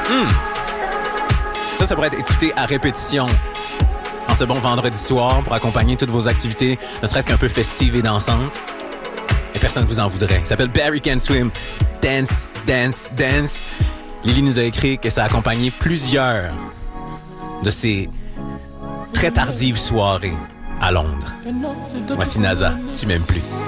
Ça pourrait être écouté à répétition en ce bon vendredi soir pour accompagner toutes vos activités, ne serait-ce qu'un peu festives et dansantes. Et personne ne vous en voudrait. Il s'appelle Barry Can Swim. Dance, dance, dance. Lily nous a écrit que ça a accompagné plusieurs de ces très tardives soirées à Londres. Voici NASA, tu m'aimes plus.